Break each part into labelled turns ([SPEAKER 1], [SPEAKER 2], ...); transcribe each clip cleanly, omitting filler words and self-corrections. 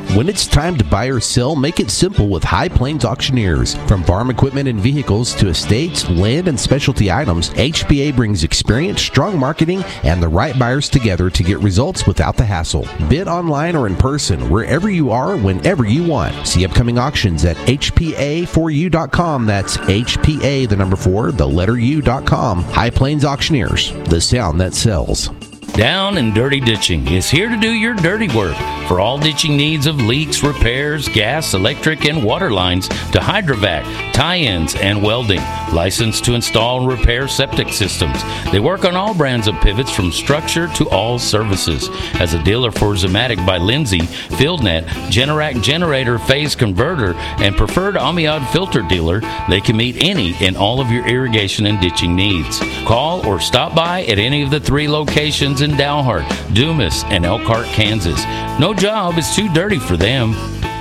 [SPEAKER 1] When it's time to buy or sell, make it simple with High Plains Auctioneers. From farm equipment and vehicles to estates, land, and specialty items, HPA brings experience, strong marketing, and the right buyers together to get results without the hassle. Bid online or in person, wherever you are, whenever you want. See upcoming auctions at HPA4U.com. That's HPA, the number 4, the letter U.com. High Plains Auctioneers, the sound that sells.
[SPEAKER 2] Down and Dirty Ditching is here to do your dirty work. For all ditching needs of leaks, repairs, gas, electric, and water lines to hydrovac, tie-ins, and welding. Licensed to install and repair septic systems. They work on all brands of pivots from structure to all services. As a dealer for Zematic by Lindsay, FieldNet, Generac generator phase converter, and preferred Amiad filter dealer, they can meet any and all of your irrigation and ditching needs. Call or stop by at any of the 3 locations in Dalhart, Dumas, and Elkhart, Kansas. No job is too dirty for them.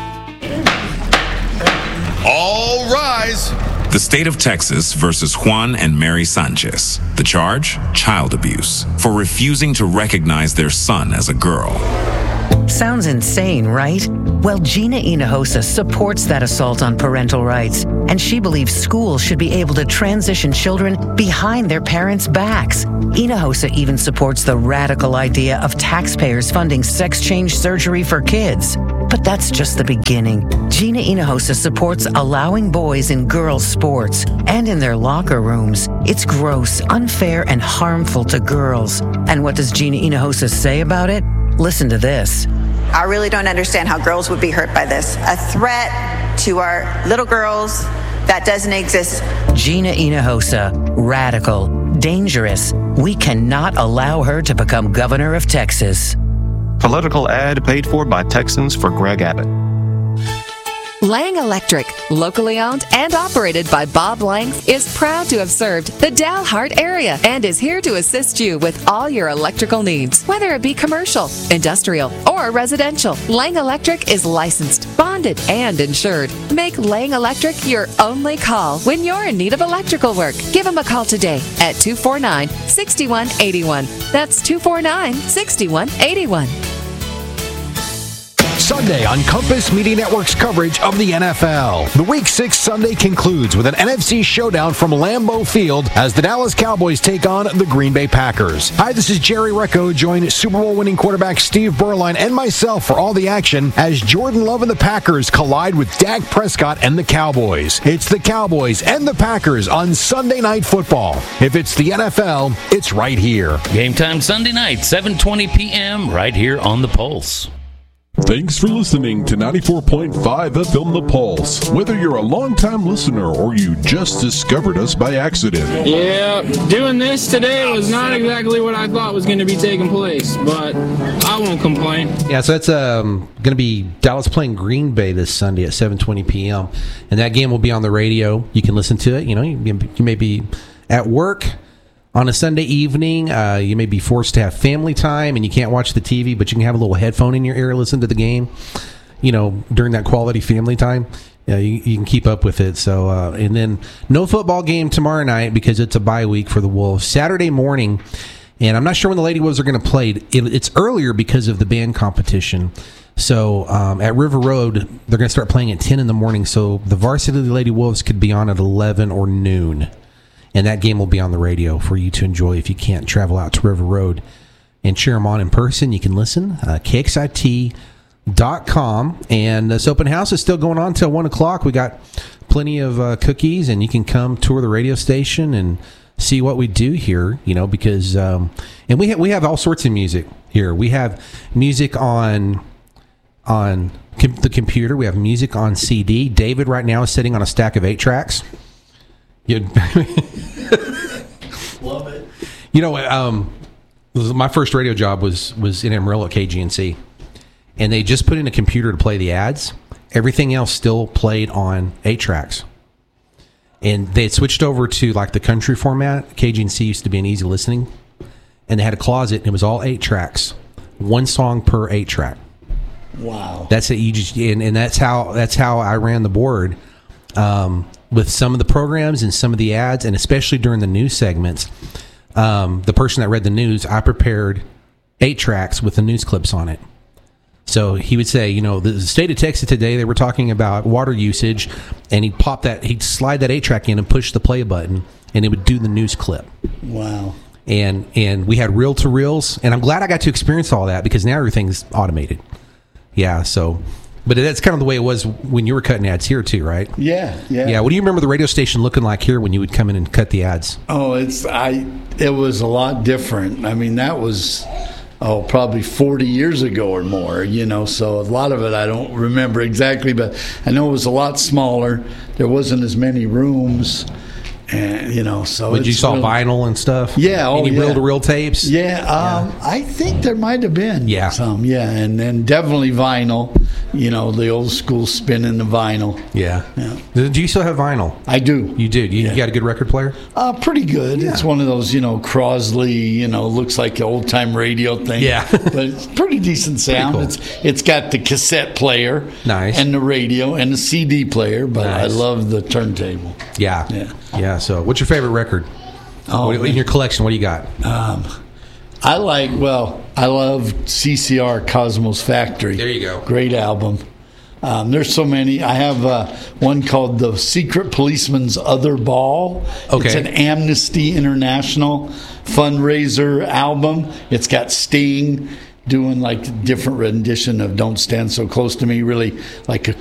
[SPEAKER 3] All rise.
[SPEAKER 4] The state of Texas versus Juan and Mary Sanchez. The charge? Child abuse for refusing to recognize their son as a girl.
[SPEAKER 5] Sounds insane, right? Well, Gina Hinojosa supports that assault on parental rights, and she believes schools should be able to transition children behind their parents' backs. Hinojosa even supports the radical idea of taxpayers funding sex change surgery for kids. But that's just the beginning. Gina Hinojosa supports allowing boys in girls' sports and in their locker rooms. It's gross, unfair, and harmful to girls. And what does Gina Hinojosa say about it? Listen to this.
[SPEAKER 6] I really don't understand how girls would be hurt by this. A threat to our little girls that doesn't exist.
[SPEAKER 5] Gina Hinojosa, radical, dangerous. We cannot allow her to become governor of Texas.
[SPEAKER 7] Political ad paid for by Texans for Greg Abbott.
[SPEAKER 8] Lang Electric, locally owned and operated by Bob Langs, is proud to have served the Dalhart area and is here to assist you with all your electrical needs, whether it be commercial, industrial, or residential. Lang Electric is licensed, bonded, and insured. Make Lang Electric your only call when you're in need of electrical work. Give them a call today at 249-6181. That's 249-6181.
[SPEAKER 9] Sunday on Compass Media Network's coverage of the NFL. The Week 6 Sunday concludes with an NFC showdown from Lambeau Field as the Dallas Cowboys take on the Green Bay Packers. Hi, this is Jerry Recco. Join Super Bowl winning quarterback Steve Berline and myself for all the action as Jordan Love and the Packers collide with Dak Prescott and the Cowboys. It's the Cowboys and the Packers on Sunday Night Football. If it's the NFL, it's right here.
[SPEAKER 2] Game time Sunday night, 7:20 p.m., right here on The Pulse.
[SPEAKER 10] Thanks for listening to 94.5 FM The Pulse. Whether you're a longtime listener or you just discovered us by accident.
[SPEAKER 11] Yeah, doing this today was not exactly what I thought was going to be taking place, but I won't complain.
[SPEAKER 1] Yeah, so that's going to be Dallas playing Green Bay this Sunday at 7:20 p.m. And that game will be on the radio. You can listen to it. You know, you may be at work on a Sunday evening. You may be forced to have family time and you can't watch the TV, but you can have a little headphone in your ear, listen to the game, you know, during that quality family time. You can keep up with it. So, and then no football game tomorrow night because it's a bye week for the Wolves. Saturday morning, and I'm not sure when the Lady Wolves are going to play. It's earlier because of the band competition. So at River Road, they're going to start playing at 10 in the morning. So the varsity Lady Wolves could be on at 11 or noon. And that game will be on the radio for you to enjoy if you can't travel out to River Road and cheer them on in person. You can listen, KXIT.com. And this open house is still going on until 1 o'clock. We got plenty of cookies, and you can come tour the radio station and see what we do here, you know, because and we have all sorts of music here. We have music on the computer. We have music on CD. David right now is sitting on a stack of 8 tracks.
[SPEAKER 12] Love it.
[SPEAKER 1] You know, my first radio job was in Amarillo at KGNC, and they just put in a computer to play the ads. Everything else still played on 8 tracks, and they had switched over to like the country format. KGNC used to be an easy listening, and they had a closet, and it was all 8 tracks, 1 song per 8 track.
[SPEAKER 12] Wow,
[SPEAKER 1] that's it. You just and that's how I ran the board. With some of the programs and some of the ads, and especially during the news segments, the person that read the news, I prepared 8 tracks with the news clips on it. So he would say, you know, the state of Texas today, they were talking about water usage, and he'd slide that 8-track in and push the play button, and it would do the news clip.
[SPEAKER 12] Wow.
[SPEAKER 1] And we had reel-to-reels, and I'm glad I got to experience all that because now everything's automated. Yeah, so... But that's kind of the way it was when you were cutting ads here, too, right?
[SPEAKER 12] Yeah.
[SPEAKER 1] Yeah, what do you remember the radio station looking like here when you would come in and cut the ads?
[SPEAKER 12] Oh, it was a lot different. I mean, that was... probably 40 years ago or more, you know, so a lot of it I don't remember exactly, but I know it was a lot smaller. There wasn't as many rooms, and, you know, so
[SPEAKER 1] you saw vinyl and stuff?
[SPEAKER 12] Yeah.
[SPEAKER 1] Any reel-to-reel tapes?
[SPEAKER 12] Yeah, I think there might have been some, and then definitely vinyl, you know, the old school spinning the vinyl.
[SPEAKER 1] Yeah. Do you still have vinyl?
[SPEAKER 12] I do.
[SPEAKER 1] You do? You got a good record player?
[SPEAKER 12] Pretty good. Yeah. It's one of those, you know, Crosley, you know, looks like an old-time radio thing. Yeah. But it's pretty decent sound. Cool. It's got the cassette player.
[SPEAKER 1] Nice.
[SPEAKER 12] And the radio and the CD player, but I love the turntable.
[SPEAKER 1] Yeah. So what's your favorite record? In your collection, what do you got?
[SPEAKER 12] I love CCR Cosmos Factory.
[SPEAKER 1] There you go.
[SPEAKER 12] Great album. There's so many. I have one called The Secret Policeman's Other Ball.
[SPEAKER 1] Okay.
[SPEAKER 12] It's an Amnesty International fundraiser album. It's got Sting doing like a different rendition of Don't Stand So Close to Me, really like a